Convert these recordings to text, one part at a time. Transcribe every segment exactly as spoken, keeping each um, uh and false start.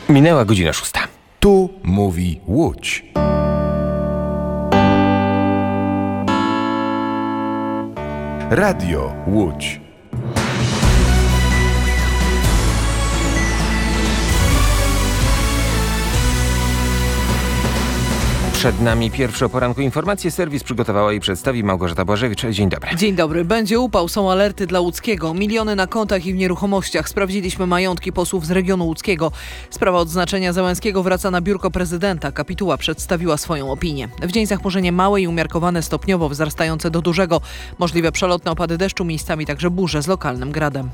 Minęła godzina szósta. Tu mówi Łódź. Radio Łódź. Przed nami pierwsze o poranku informacje. Serwis przygotowała i przedstawi Małgorzata Błażewicz. Dzień dobry. Dzień dobry. Będzie upał, są alerty dla łódzkiego. Miliony na kontach i w nieruchomościach. Sprawdziliśmy majątki posłów z regionu łódzkiego. Sprawa odznaczenia Załęskiego wraca na biurko prezydenta. Kapituła przedstawiła swoją opinię. W dzień zachmurzenie małe i umiarkowane stopniowo wzrastające do dużego. Możliwe przelotne opady deszczu, miejscami także burze z lokalnym gradem.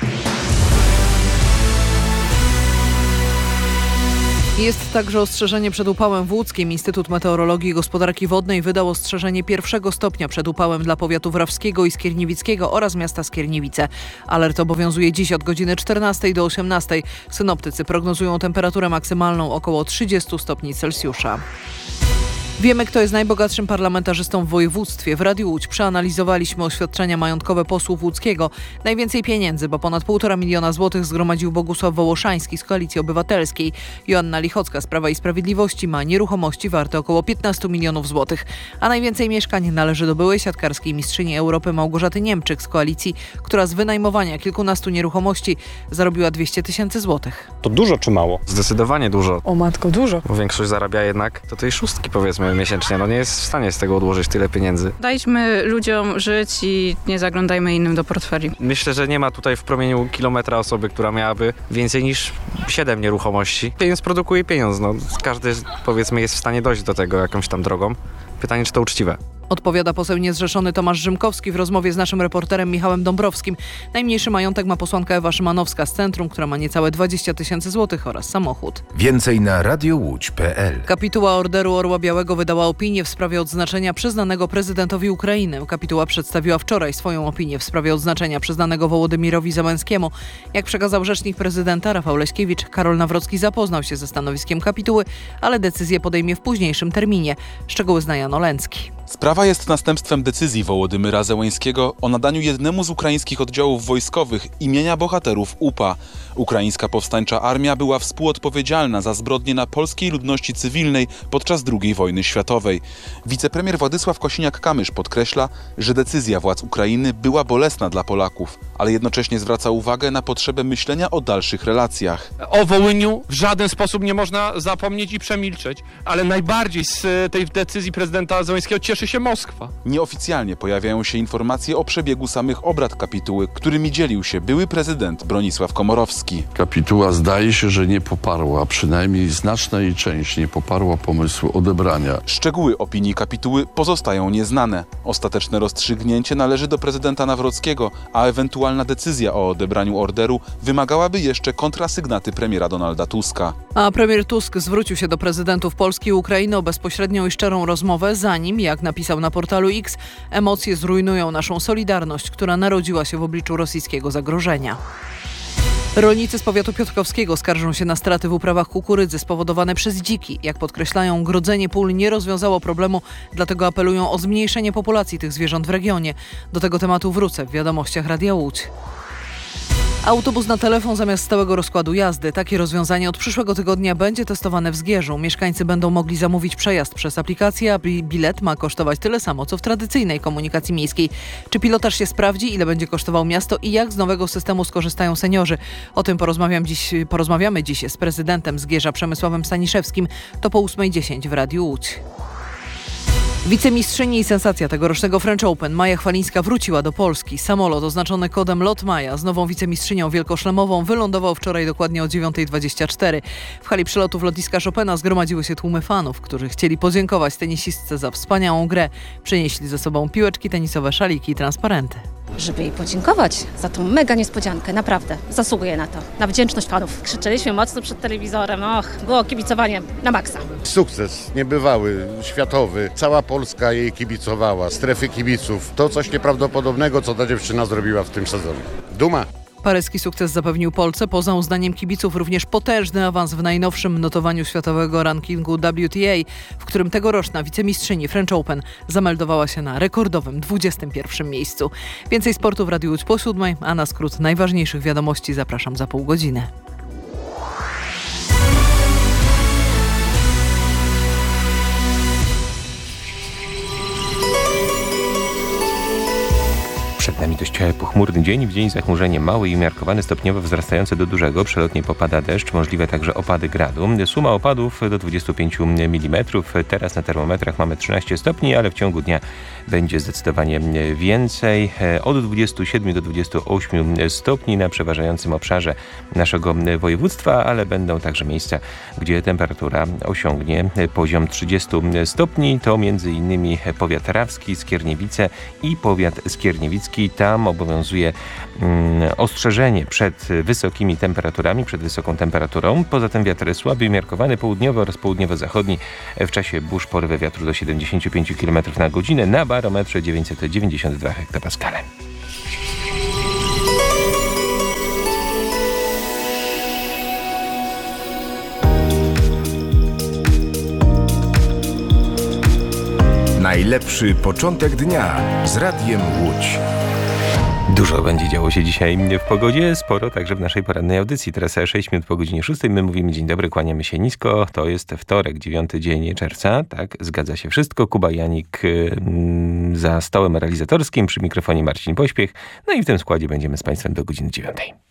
Jest także ostrzeżenie przed upałem w Łódzkim. Instytut Meteorologii i Gospodarki Wodnej wydał ostrzeżenie pierwszego stopnia przed upałem dla powiatu wrawskiego i skierniewickiego oraz miasta Skierniewice. Alert obowiązuje dziś od godziny czternastej do osiemnastej. Synoptycy prognozują temperaturę maksymalną około trzydziestu stopni Celsjusza. Wiemy, kto jest najbogatszym parlamentarzystą w województwie. W Radiu Łódź przeanalizowaliśmy oświadczenia majątkowe posłów łódzkiego. Najwięcej pieniędzy, bo ponad półtora miliona złotych zgromadził Bogusław Wołoszański z Koalicji Obywatelskiej. Joanna Lichocka z Prawa i Sprawiedliwości ma nieruchomości warte około piętnaście milionów złotych. A najwięcej mieszkań należy do byłej siatkarskiej mistrzyni Europy Małgorzaty Niemczyk z Koalicji, która z wynajmowania kilkunastu nieruchomości zarobiła dwieście tysięcy złotych. To dużo czy mało? Zdecydowanie dużo. O matko, dużo. Bo większość zarabia jednak do tej szóstki, powiedzmy, miesięcznie. No nie jest w stanie z tego odłożyć tyle pieniędzy. Dajmy ludziom żyć i nie zaglądajmy innym do portfeli. Myślę, że nie ma tutaj w promieniu kilometra osoby, która miałaby więcej niż siedem nieruchomości. Pieniądz produkuje pieniądz. No, każdy, powiedzmy, jest w stanie dojść do tego jakąś tam drogą. Pytanie, czy to uczciwe. Odpowiada poseł niezrzeszony Tomasz Rzymkowski w rozmowie z naszym reporterem Michałem Dąbrowskim. Najmniejszy majątek ma posłanka Ewa Szymanowska z Centrum, która ma niecałe dwadzieścia tysięcy złotych oraz samochód. Więcej na radiowódź kropka p l. Kapituła Orderu Orła Białego wydała opinię w sprawie odznaczenia przyznanego prezydentowi Ukrainy. Kapituła przedstawiła wczoraj swoją opinię w sprawie odznaczenia przyznanego Wołodymirowi Załęskiemu. Jak przekazał rzecznik prezydenta Rafał Leśkiewicz, Karol Nawrocki zapoznał się ze stanowiskiem kapituły, ale decyzję podejmie w późniejszym terminie. Szczegóły zna Jan Olęcki. Sprawa jest następstwem decyzji Wołodymyra Zełęńskiego o nadaniu jednemu z ukraińskich oddziałów wojskowych imienia bohaterów U P A. Ukraińska Powstańcza Armia była współodpowiedzialna za zbrodnie na polskiej ludności cywilnej podczas drugiej wojny światowej. Wicepremier Władysław Kosiniak-Kamysz podkreśla, że decyzja władz Ukrainy była bolesna dla Polaków, ale jednocześnie zwraca uwagę na potrzebę myślenia o dalszych relacjach. O Wołyniu w żaden sposób nie można zapomnieć i przemilczeć, ale najbardziej z tej decyzji prezydenta Zełęńskiego cieszy się Moskwa. Nieoficjalnie pojawiają się informacje o przebiegu samych obrad kapituły, którymi dzielił się były prezydent Bronisław Komorowski. Kapituła zdaje się, że nie poparła, przynajmniej znaczna jej część nie poparła pomysłu odebrania. Szczegóły opinii kapituły pozostają nieznane. Ostateczne rozstrzygnięcie należy do prezydenta Nawrockiego, a ewentualna decyzja o odebraniu orderu wymagałaby jeszcze kontrasygnaty premiera Donalda Tuska. A premier Tusk zwrócił się do prezydentów Polski i Ukrainy o bezpośrednią i szczerą rozmowę, zanim, jak napisał na portalu X, emocje zrujnują naszą solidarność, która narodziła się w obliczu rosyjskiego zagrożenia. Rolnicy z powiatu piotrkowskiego skarżą się na straty w uprawach kukurydzy spowodowane przez dziki. Jak podkreślają, grodzenie pól nie rozwiązało problemu, dlatego apelują o zmniejszenie populacji tych zwierząt w regionie. Do tego tematu wrócę w wiadomościach Radia Łódź. Autobus na telefon zamiast stałego rozkładu jazdy. Takie rozwiązanie od przyszłego tygodnia będzie testowane w Zgierzu. Mieszkańcy będą mogli zamówić przejazd przez aplikację, a bilet ma kosztować tyle samo, co w tradycyjnej komunikacji miejskiej. Czy pilotaż się sprawdzi, ile będzie kosztował miasto i jak z nowego systemu skorzystają seniorzy? O tym porozmawiam dziś, porozmawiamy dziś z prezydentem Zgierza Przemysławem Staniszewskim. To po ósmej dziesięć w Radiu Łódź. Wicemistrzyni i sensacja tegorocznego French Open Maja Chwalińska wróciła do Polski. Samolot oznaczony kodem Lot Maja z nową wicemistrzynią wielkoszlemową wylądował wczoraj dokładnie o dziewiątej dwadzieścia cztery. W hali przelotów lotniska Chopina zgromadziły się tłumy fanów, którzy chcieli podziękować tenisistce za wspaniałą grę. Przynieśli ze sobą piłeczki tenisowe, szaliki i transparenty. Żeby jej podziękować za tą mega niespodziankę, naprawdę, zasługuje na to, na wdzięczność fanów. Krzyczeliśmy mocno przed telewizorem, och, było kibicowanie na maksa. Sukces niebywały, światowy, cała Polska jej kibicowała, strefy kibiców, to coś nieprawdopodobnego, co ta dziewczyna zrobiła w tym sezonie. Duma. Paryski sukces zapewnił Polsce, poza uznaniem kibiców również potężny awans w najnowszym notowaniu światowego rankingu W T A, w którym tegoroczna wicemistrzyni French Open zameldowała się na rekordowym dwudziestym pierwszym miejscu. Więcej sportu w Radiu Łódź po siódmej, a na skrót najważniejszych wiadomości zapraszam za pół godziny. Przed nami dość pochmurny dzień. W dzień zachmurzenie małe i umiarkowane, stopniowo wzrastające do dużego. Przelotnie popada deszcz, możliwe także opady gradu. Suma opadów do dwudziestu pięciu milimetrów. Teraz na termometrach mamy trzynaście stopni, ale w ciągu dnia będzie zdecydowanie więcej. Od dwudziestu siedmiu do dwudziestu ośmiu stopni na przeważającym obszarze naszego województwa, ale będą także miejsca, gdzie temperatura osiągnie poziom trzydziestu stopni. To między innymi powiat rawski, Skierniewice i powiat skierniewicki. Tam obowiązuje mm, ostrzeżenie przed wysokimi temperaturami, przed wysoką temperaturą. Poza tym wiatr słaby, umiarkowany, południowy oraz południowo-zachodni. W czasie burz porywy wiatru do siedemdziesięciu pięciu kilometrów na godzinę. Na barometrze dziewięćset dziewięćdziesiąt dwa hektopaskale. Najlepszy początek dnia z Radiem Łódź. Dużo będzie działo się dzisiaj w pogodzie, sporo także w naszej porannej audycji. Teraz sześć minut po godzinie szóstej. My mówimy dzień dobry, kłaniamy się nisko. To jest wtorek, dziewiąty dzień czerwca. Tak, zgadza się wszystko. Kuba Janik yy, za stołem realizatorskim, przy mikrofonie Marcin Pośpiech. No i w tym składzie będziemy z Państwem do godziny dziewiątej.